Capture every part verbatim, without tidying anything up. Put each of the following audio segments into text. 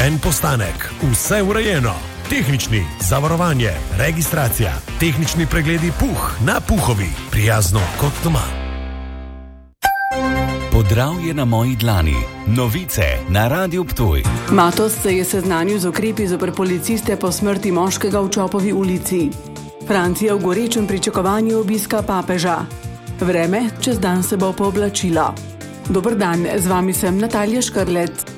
En postanek, vse urejeno. Tehnični, zavarovanje, registracija, tehnični pregledi Puh na Puhovi. Prijazno kot doma. Podravje na moji dlani. Novice na Radiu Ptuj. Matos se je seznanil z ukrepi zoper policiste po smrti moškega v Čopovi ulici. Francija v gorečem pričakovanju obiska papeža. Vreme čez dan se bo pooblačilo. Dober dan, z vami sem Natalija Škrlet.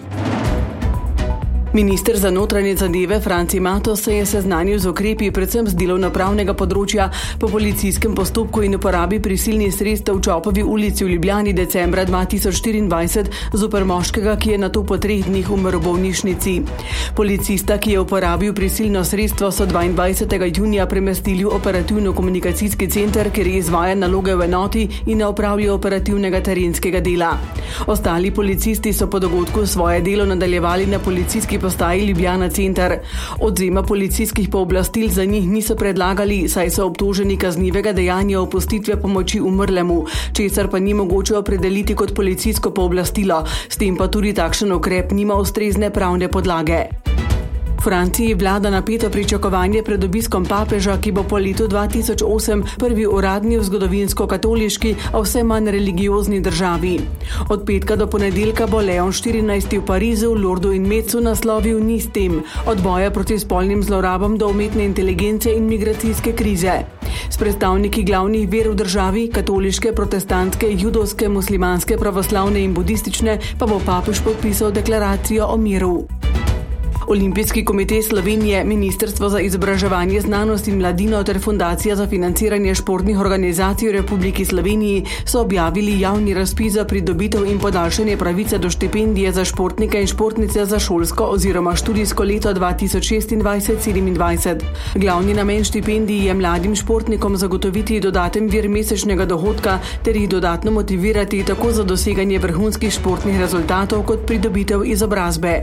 Minister za notranje zadeve Franci Matos se je seznanil z ukrepi predvsem z delovnopravnega področja po policijskem postopku in uporabi prisilnih sredstev v Čopovi ulici v Ljubljani decembra dva tisoč štiriindvajset zoper moškega, ki je nato po treh dneh umrl v bolnišnici. Policista, ki je uporabil prisilno sredstvo, so dvaindvajsetega junija premestili v operativno-komunikacijski center, kjer izvaja naloge v enoti in ne opravlja operativnega terenskega dela. Ostali policisti so po dogodku svoje delo nadaljevali na policijski postaji Ljubljana center. Odvzema policijskih pooblastil za njih niso predlagali, saj so obtoženi kaznivega dejanja opustitve pomoči umrlemu, česar pa ni mogoče opredeliti kot policijsko pooblastilo, s tem pa tudi takšen ukrep nima ustrezne pravne podlage. V Franciji vlada napeto pričakovanje pred obiskom papeža, ki bo po letu dva tisoč osem prvi uradni v zgodovinsko katoliški, a vse manj religiozni državi. Od petka do ponedeljka bo Leon štirinajsti v Parizu, Lordu in Metzu naslovil niz tem, od boja proti spolnim zlorabam do umetne inteligence in migracijske krize. S predstavniki glavnih ver v državi, katoliške, protestantske, judovske, muslimanske, pravoslavne in budistične, pa bo papež podpisal deklaracijo o miru. Olimpijski komitej Slovenije, Ministrstvo za izobraževanje, znanost in mladino ter Fundacija za financiranje športnih organizacij v Republiki Sloveniji so objavili javni razpis za pridobitev in podaljšanje pravice do štipendije za športnike in športnice za šolsko oziroma študijsko leto dva tisoč šestindvajset sedemindvajset. Glavni namen štipendij je mladim športnikom zagotoviti dodaten vir mesečnega dohodka ter jih dodatno motivirati tako za doseganje vrhunskih športnih rezultatov kot pridobitev izobrazbe.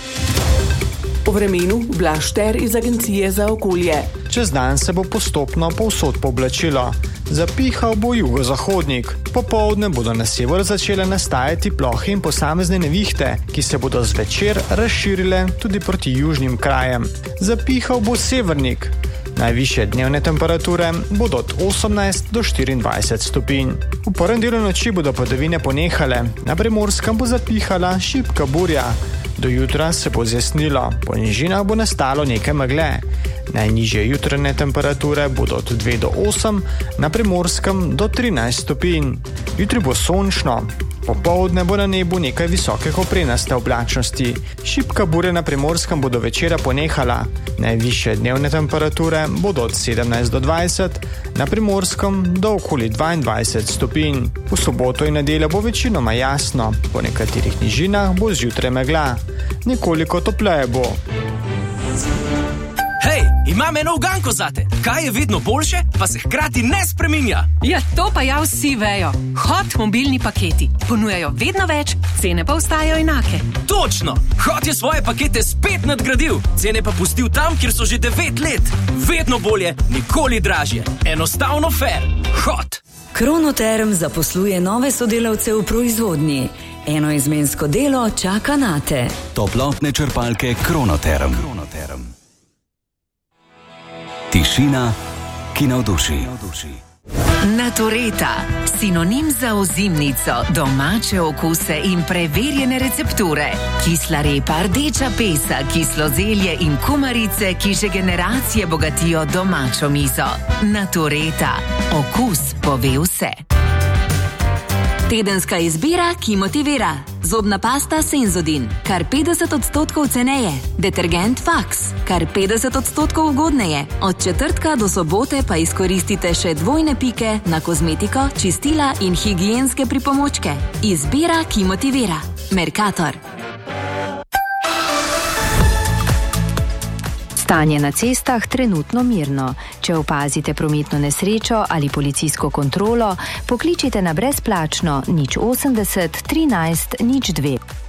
O vremenu Blaž Šter iz Agencije za okolje. Čez dan se bo postopno povsod pooblačilo. Zapihal bo jugozahodnik. Popoldne bodo na severu začele nastajati plohe in posamezne nevihte, ki se bodo zvečer razširile tudi proti južnim krajem. Zapihal bo severnik. Najvišje dnevne temperature bodo od osemnajst do štiriindvajset stopinj. V prvem delu noči bodo padavine ponehale, na Primorskem bo zapihala šibka burja. Do jutra se bo zjasnilo, po nižinah bo nastalo nekaj megle. Najnižje jutranje temperature bodo od dve do osem, na Primorskem do trinajst stopinj. Jutri bo sončno. Popoldne bo na nebu nekaj visoke koprenaste oblačnosti. Šibka burja na Primorskem bo do večera ponehala. Najvišje dnevne temperature bodo od sedemnajst do dvajset, na Primorskem do okoli dvaindvajset stopinj. V soboto in nedeljo bo večinoma jasno, po nekaterih nižinah bo zjutraj megla. Nekoliko topleje bo. Hej, imam eno uganko zate. Kaj je vedno boljše, pa se hkrati ne spreminja? Ja, to pa ja vsi vejo. Hot mobilni paketi. Ponujajo vedno več, cene pa ostajajo enake. Točno! Hot je svoje pakete spet nadgradil. Cene pa pustil tam, kjer so že devet let. Vedno bolje, nikoli dražje. Enostavno fair. Hot! Kronoterm zaposluje nove sodelavce v proizvodnji. Enoizmensko delo čaka nate. Toplotne črpalke Kronoterm. Kronoterm. Tišina, ki navduši. Natureta, sinonim za ozimnico, domače okuse in preverjene recepture. Kisla repa, rdeča pesa, kislo zelje in kumarice, ki že generacije bogatijo domačo mizo. Natureta, okus pove vse. Tedenska izbira, ki motivira. Zobna pasta Senzodin, kar petdeset odstotkov ceneje. Detergent Fax, kar petdeset odstotkov ugodneje. Od četrtka do sobote pa izkoristite še dvojne pike na kozmetiko, čistila in higienske pripomočke. Izbira, ki motivira. Mercator. Stanje na cestah trenutno mirno. Če opazite prometno nesrečo ali policijsko kontrolo, pokličite na brezplačno nič osemdeset trinajst nič dve.